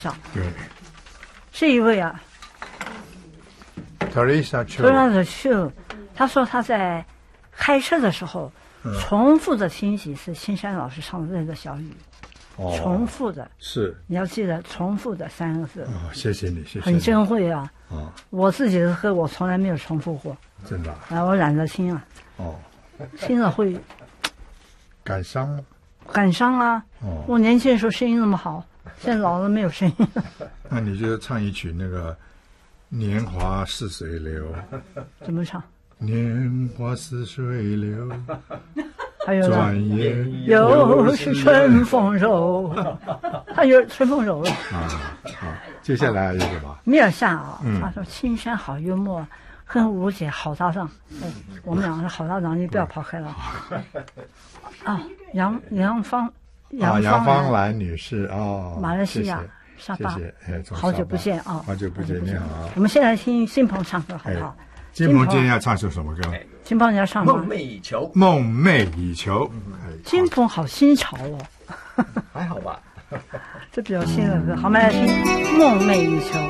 上， 对是一位啊 ，Teresa Chu， Chu， 他说他在开车的时候重复的听几次青山老师唱的那个小雨，重复的， 是你要记得重复的3个字。 谢谢你，谢谢你， 很珍贵啊。我自己的歌我从来没有重复过， 真的我懒得听啊。听了会感伤吗？ 感伤啊。我年轻的时候声音那么好，现在老了没有声音。 那你就唱一曲那个《年华似水流》。 怎么唱？ 年华似水流， 还有转眼又是春风柔，他有春风柔了。 好，接下来一个吧。 米尔夏啊，他说青山好幽默，跟吴姐好搭档。我们两个是好搭档，你不要跑开了。杨芳兰女士马来西亚沙巴， 谢谢， 好久不见啊！ 好久不见，你好。 我们现在听金鹏唱歌好不好？ 金鹏今天要唱首什么歌？ 金鹏你要唱吗？ 梦寐以求。 梦寐以求。 金鹏好新潮哦。 还好吧？ 这比较新的歌，好，我们来听《梦寐以求》。